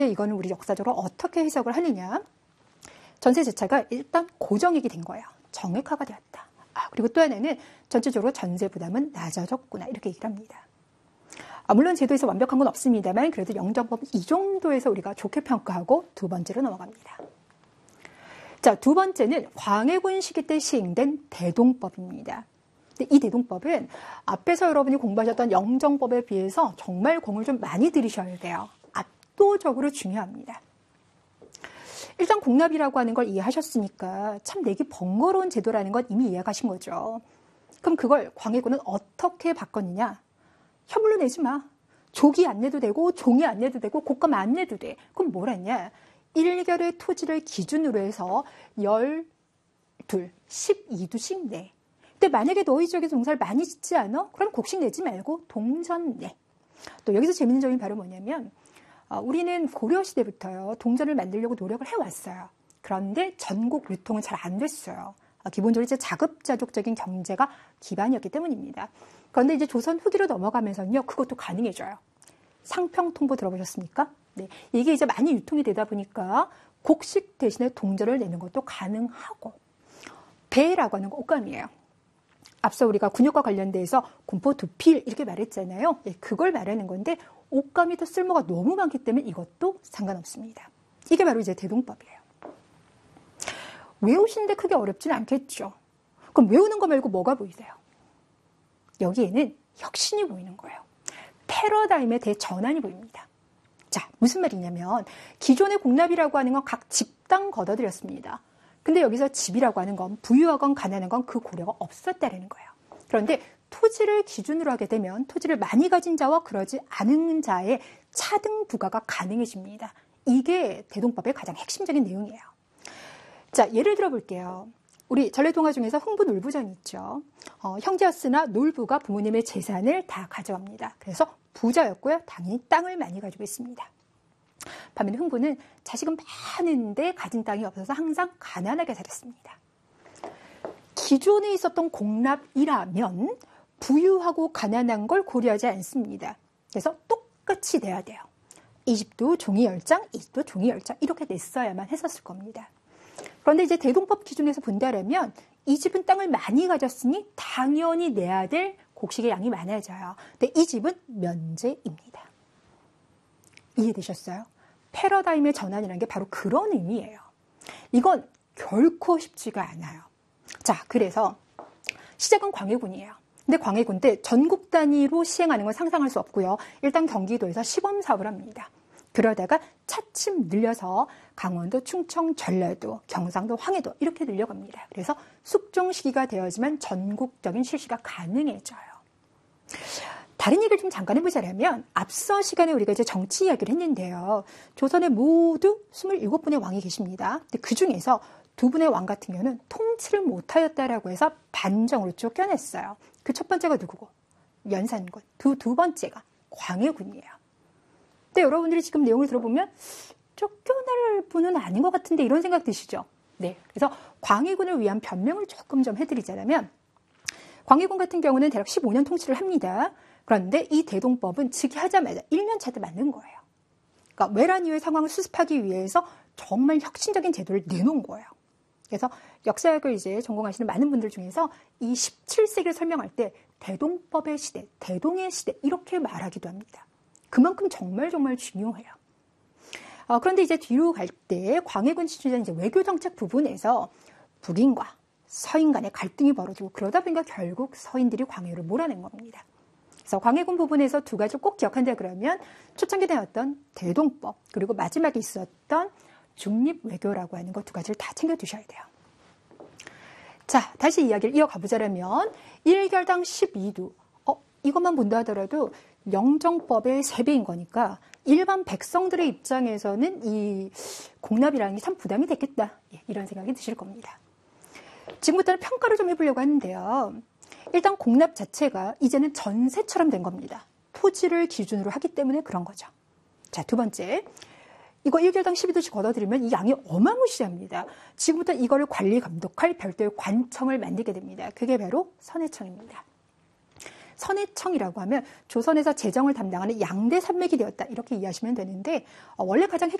이거는 우리 역사적으로 어떻게 해석을 하느냐. 전세 제차가 일단 고정액이 된 거예요. 정액화가 되었다. 그리고 또 하나는 전체적으로 전세 부담은 낮아졌구나. 이렇게 얘기를 합니다. 물론 제도에서 완벽한 건 없습니다만 그래도 영정법 이 정도에서 우리가 좋게 평가하고 두 번째로 넘어갑니다. 자, 두 번째는 광해군 시기 때 시행된 대동법입니다. 이 대동법은 앞에서 여러분이 공부하셨던 영정법에 비해서 정말 공을 좀 많이 들이셔야 돼요. 압도적으로 중요합니다. 일단 공납이라고 하는 걸 이해하셨으니까 참 내기 번거로운 제도라는 건 이미 이해하신 거죠. 그럼 그걸 광해군은 어떻게 바꿨느냐? 현물로 내지 마. 조기 안 내도 되고 종이 안 내도 되고 곡감 안 내도 돼. 그럼 뭘 했냐? 1결의 토지를 기준으로 해서 12, 12두씩 내. 근데 만약에 너희 지역에서 농사를 많이 짓지 않아? 그럼 곡식 내지 말고 동전 내. 또 여기서 재밌는 점이 바로 뭐냐면 우리는 고려시대부터요. 동전을 만들려고 노력을 해왔어요. 그런데 전국 유통은 잘 안 됐어요. 기본적으로 이제 자급자족적인 경제가 기반이었기 때문입니다. 그런데 이제 조선 후기로 넘어가면서는요. 그것도 가능해져요. 상평통보 들어보셨습니까? 네. 이게 이제 많이 유통이 되다 보니까 곡식 대신에 동전을 내는 것도 가능하고 배라고 하는 거 옷감이에요. 앞서 우리가 군역과 관련돼서 군포 두필 이렇게 말했잖아요. 네, 그걸 말하는 건데 옷감이 더 쓸모가 너무 많기 때문에 이것도 상관없습니다. 이게 바로 이제 대동법이에요. 외우시는데 크게 어렵지는 않겠죠. 그럼 외우는 거 말고 뭐가 보이세요? 여기에는 혁신이 보이는 거예요. 패러다임의 대전환이 보입니다. 자, 무슨 말이냐면 기존의 공납이라고 하는 건 각 집당 걷어들였습니다. 근데 여기서 집이라고 하는 건 부유하건 가난한 건 그 고려가 없었다는 거예요. 그런데 토지를 기준으로 하게 되면 토지를 많이 가진 자와 그러지 않은 자의 차등 부과가 가능해집니다. 이게 대동법의 가장 핵심적인 내용이에요. 자, 예를 들어 볼게요. 우리 전래동화 중에서 흥부 놀부전이 있죠. 형제였으나 놀부가 부모님의 재산을 다 가져갑니다. 그래서 부자였고요. 당연히 땅을 많이 가지고 있습니다. 반면 흥부는 자식은 많은데 가진 땅이 없어서 항상 가난하게 살았습니다. 기존에 있었던 공납이라면 부유하고 가난한 걸 고려하지 않습니다. 그래서 똑같이 돼야 돼요. 이 집도 종이 10장, 이 집도 종이 10장 이렇게 냈어야만 했었을 겁니다. 그런데 이제 대동법 기준에서 본다면 이 집은 땅을 많이 가졌으니 당연히 내야 될 곡식의 양이 많아져요. 근데 이 집은 면제입니다. 이해되셨어요? 패러다임의 전환이라는 게 바로 그런 의미예요. 이건 결코 쉽지가 않아요. 자, 그래서 시작은 광해군이에요. 근데 광해군 때 전국 단위로 시행하는 건 상상할 수 없고요. 일단 경기도에서 시범 사업을 합니다. 그러다가 차츰 늘려서 강원도, 충청, 전라도, 경상도, 황해도 이렇게 늘려갑니다. 그래서 숙종 시기가 되어지만 전국적인 실시가 가능해져요. 다른 얘기를 좀 잠깐 해보자면 앞서 시간에 우리가 이제 정치 이야기를 했는데요. 조선에 모두 27분의 왕이 계십니다. 근데 그중에서 두 분의 왕 같은 경우는 통치를 못하였다라고 해서 반정으로 쫓겨냈어요. 그 첫 번째가 누구고? 연산군. 두 번째가 광해군이에요. 근데 여러분들이 지금 내용을 들어보면 쫓겨날 분은 아닌 것 같은데 이런 생각 드시죠? 네. 그래서 광해군을 위한 변명을 조금 좀 해드리자면 광해군 같은 경우는 대략 15년 통치를 합니다. 그런데 이 대동법은 즉위하자마자 1년 차때 만든 거예요. 그러니까 외란 이후의 상황을 수습하기 위해서 정말 혁신적인 제도를 내놓은 거예요. 그래서 역사학을 이제 전공하시는 많은 분들 중에서 이 17세기를 설명할 때 대동법의 시대, 대동의 시대 이렇게 말하기도 합니다. 그만큼 정말 중요해요. 그런데 이제 뒤로 갈 때 광해군 시절에 이제 외교 정책 부분에서 북인과 서인 간의 갈등이 벌어지고 그러다 보니까 결국 서인들이 광해를 몰아낸 겁니다. 그래서 광해군 부분에서 두 가지를 꼭 기억한다 그러면 초창기 되었던 대동법 그리고 마지막에 있었던 중립외교라고 하는 것 두 가지를 다 챙겨두셔야 돼요. 자, 다시 이야기를 이어가 보자면 1결당 12두 이것만 본다 하더라도 영정법의 3배인 거니까 일반 백성들의 입장에서는 이 공납이라는 게 참 부담이 됐겠다. 이런 생각이 드실 겁니다. 지금부터는 평가를 좀 해보려고 하는데요. 일단 공납 자체가 이제는 전세처럼 된 겁니다. 토지를 기준으로 하기 때문에 그런 거죠. 자, 두 번째. 이거 1결당 12두씩 걷어들이면 이 양이 어마무시합니다. 지금부터 이거를 관리 감독할 별도의 관청을 만들게 됩니다. 그게 바로 선해청입니다. 선해청이라고 하면 조선에서 재정을 담당하는 양대 산맥이 되었다. 이렇게 이해하시면 되는데 원래 가장